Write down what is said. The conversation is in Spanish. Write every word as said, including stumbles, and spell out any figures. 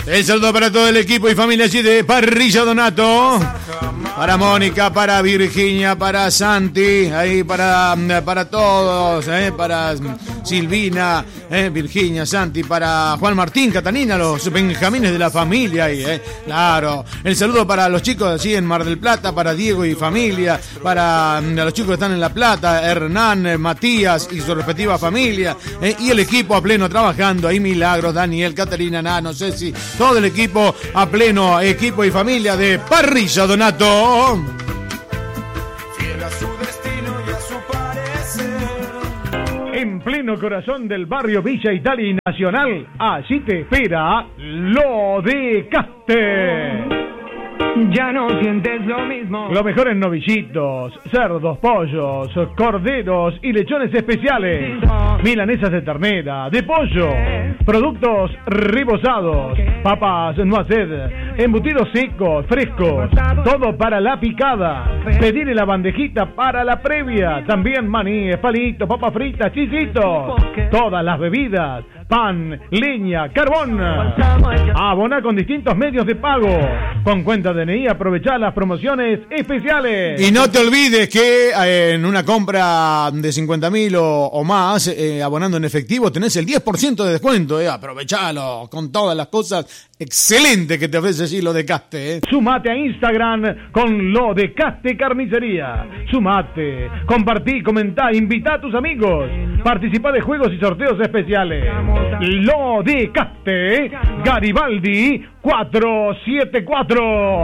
El saludo para todo el equipo y familia allí de Parrilla Donato. Para Mónica, para Virginia, para Santi, ahí para, para todos, eh, para Silvina, eh, Virginia, Santi, para Juan Martín, Catalina, los benjamines de la familia ahí, eh, claro. El saludo para los chicos allí en Mar del Plata, para Diego y familia, para los chicos que están en La Plata, Hernán, Matías y su respectiva familia, eh, y el equipo a pleno trabajando ahí, Milagros, Daniel, Catalina, Nano, Ceci, todo el equipo a pleno, equipo y familia de Parrilla Donato. Fiel a su destino y a su parecer. En pleno corazón del barrio Villa Italia y Nacional, allí te espera Lo de Caste. Ya no sientes lo mismo. Los mejores novillitos, cerdos, pollos, corderos y lechones especiales. Milanesas de ternera, de pollo, productos rebozados, papas noisette, embutidos secos, frescos, todo para la picada. Pedir la bandejita para la previa. También maní, palitos, papas fritas, chisitos. Todas las bebidas, pan, leña, carbón. Abona con distintos medios de pago. Con cuenta D N I aprovechá las promociones especiales. Y no te olvides que eh, en una compra de cincuenta mil o, o más, eh, abonando en efectivo, tenés el diez por ciento de descuento. Eh, aprovechalo con todas las cosas excelentes que te ofrece allí Lo de Caste. Eh. Sumate a Instagram con Lo de Caste Carnicería. Sumate, compartí, comentá, invitá a tus amigos. Participá de juegos y sorteos especiales. Lo de Caste, Garibaldi cuatrocientos setenta y cuatro.